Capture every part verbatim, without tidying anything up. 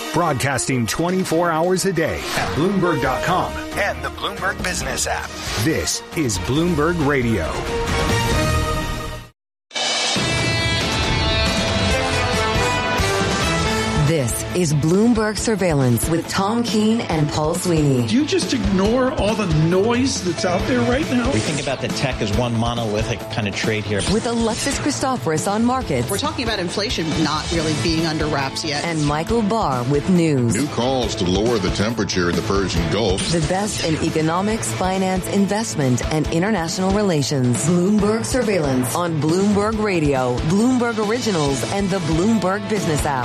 Broadcasting twenty-four hours a day at Bloomberg dot com and the Bloomberg Business app. This is Bloomberg Radio. This is Bloomberg Surveillance with Tom Keene and Paul Sweeney. Do you just ignore all the noise that's out there right now? We think about the tech as one monolithic kind of trade here. With Alexis Christoforous on markets. We're talking about inflation not really being under wraps yet. And Michael Barr with news. New calls to lower the temperature in the Persian Gulf. The best in economics, finance, investment, and international relations. Bloomberg Surveillance on Bloomberg Radio, Bloomberg Originals, and the Bloomberg Business app.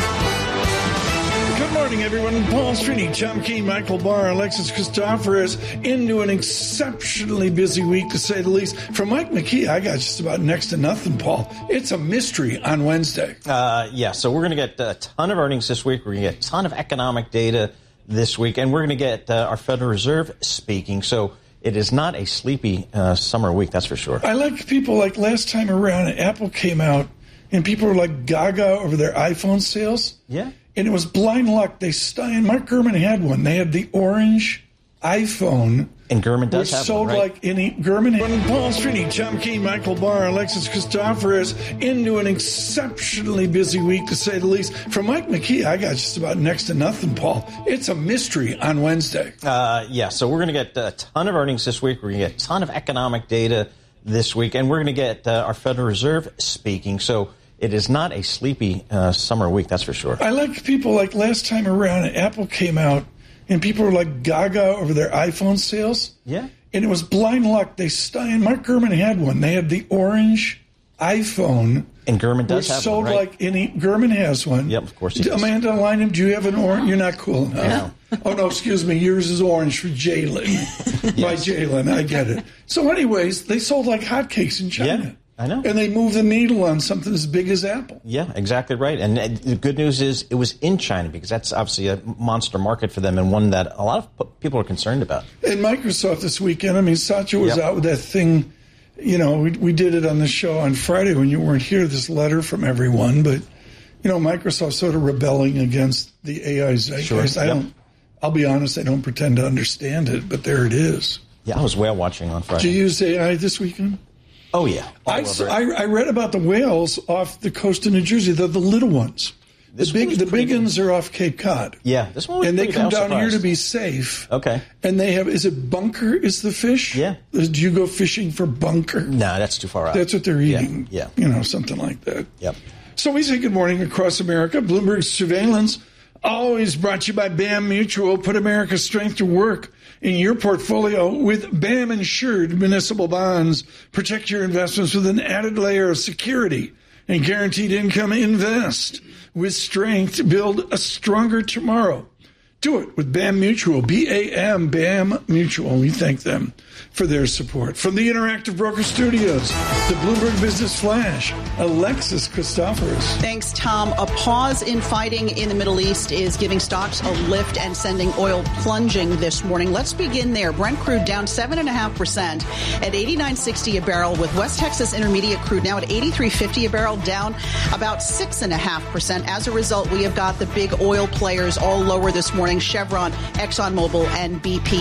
Good morning, everyone. Paul Sweeney, Tom Keene, Michael Barr, Alexis Christoforous, into an exceptionally busy week, to say the least. From Mike McKee, I got just about next to nothing, Paul. It's a mystery on Wednesday. Uh, yeah, so we're going to get a ton of earnings this week. We're going to get a ton of economic data this week, and we're going to get uh, our Federal Reserve speaking. So it is not a sleepy uh, summer week, that's for sure. I like people like last time around, Apple came out, and people were like gaga over their iPhone sales. Yeah. And it was blind luck. They st- Mark Gurman had one. They had the orange iPhone. And Gurman does have sold one, right? like any Gurman. And Paul Sweeney, Tom Keene, Michael Barr, Alexis Christoforous, into an exceptionally busy week, to say the least. From Mike McKee, I got just about next to nothing, Paul. It's a mystery on Wednesday. Uh, yeah, so we're going to get a ton of earnings this week. We're going to get a ton of economic data this week, and we're going to get uh, our Federal Reserve speaking. So it is not a sleepy uh, summer week, that's for sure. I like people like last time around, Apple came out, and people were like gaga over their iPhone sales. Yeah. And it was blind luck. They st- Mark Gurman had one. They had the orange iPhone. And Gurman does have sold one, right? like any. Gurman has one. Yep, of course he does. Amanda Lynham, do you have an orange? You're not cool enough. No. Oh, no, excuse me. Yours is orange for Jalen. Yes. By Jalen, I get it. So anyways, they sold like hotcakes in China. Yeah. I know. And they moved the needle on something as big as Apple. Yeah, exactly right. And uh, the good news is it was in China, because that's obviously a monster market for them, and one that a lot of people are concerned about. And Microsoft this weekend, I mean, Satya was yep. out with that thing. You know, we, we did it on the show on Friday when you weren't here, this letter from everyone. But, you know, Microsoft sort of rebelling against the A I zeitgeist. Sure. I yep. don't, I'll be honest, I don't pretend to understand it, but there it is. Yeah, I was whale watching on Friday. Did you use A I this weekend? Oh, yeah. I, I, I read about the whales off the coast of New Jersey. They're the little ones. This the big, the big good. ones are off Cape Cod. Yeah, this one was and they pretty come good. down here to be safe. Okay. And they have, is it bunker is the fish? Yeah. Do you go fishing for bunker? No, that's too far out. That's what they're eating. Yeah. You know, something like that. Yep. So we say good morning across America. Bloomberg Surveillance, always brought to you by B A M Mutual. Put America's strength to work in your portfolio with B A M insured municipal bonds. Protect your investments with an added layer of security and guaranteed income. Invest with strength. Build a stronger tomorrow. Do it with B A M Mutual. B A M, B A M Mutual. We thank them for their support. From the Interactive Broker Studios, the Bloomberg Business Flash, Alexis Christoforous. Thanks, Tom. A pause in fighting in the Middle East is giving stocks a lift and sending oil plunging this morning. Let's begin there. Brent crude down seven point five percent at eighty-nine sixty a barrel, with West Texas Intermediate crude now at eighty-three fifty a barrel, down about six point five percent. As a result, we have got the big oil players all lower this morning: Chevron, ExxonMobil, and B P.